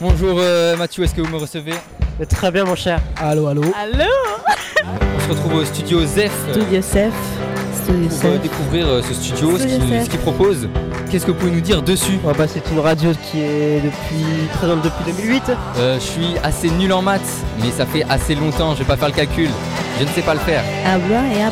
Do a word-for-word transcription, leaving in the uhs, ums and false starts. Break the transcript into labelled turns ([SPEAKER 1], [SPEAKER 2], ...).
[SPEAKER 1] Bonjour euh, Mathieu, est-ce que vous me recevez?
[SPEAKER 2] Très bien mon cher.
[SPEAKER 3] Allô, allô.
[SPEAKER 4] Allô.
[SPEAKER 1] On se retrouve au studio Zef
[SPEAKER 4] Studio Zef. Studio
[SPEAKER 1] pour euh,
[SPEAKER 4] Zef.
[SPEAKER 1] découvrir euh, ce studio, ce
[SPEAKER 4] Studio
[SPEAKER 1] qu'il
[SPEAKER 4] Zef.
[SPEAKER 1] ce qu'il propose. Qu'est-ce que vous pouvez nous dire dessus?
[SPEAKER 2] Ouais, bah, c'est une radio qui est depuis présente depuis deux mille huit.
[SPEAKER 1] euh, Je suis assez nul en maths, mais ça fait assez longtemps, je vais pas faire le calcul. Je ne sais pas le faire.
[SPEAKER 4] Habla et habla.